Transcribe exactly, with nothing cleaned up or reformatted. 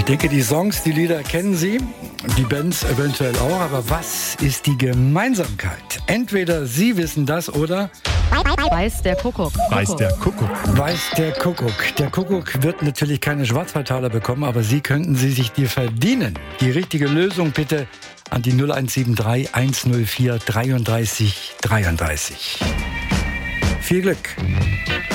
denke, die Songs, die Lieder kennen Sie, die Bands eventuell auch, aber was ist die Gemeinsamkeit? Entweder Sie wissen das oder Weiß der Kuckuck. Weiß der Kuckuck. Weiß der Kuckuck. Der Kuckuck wird natürlich keine Schwarzwaldtaler bekommen, aber Sie könnten sie sich die verdienen. Die richtige Lösung bitte an die null eins sieben drei eins null vier dreiunddreißig dreiunddreißig. Viel Glück.